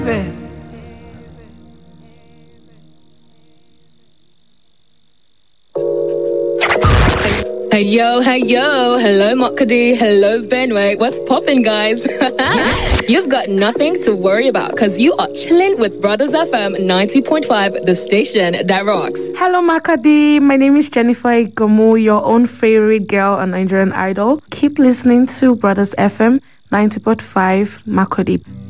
Hey yo, hello Mokadi, hello Benway, what's poppin' guys? You've got nothing to worry about because you are chilling with Brothers FM 90.5, the station that rocks. Hello Makadi, my name is Jennifer Ikomu, your own favorite girl on Nigerian Idol. Keep listening to Brothers FM 90.5 Makadi.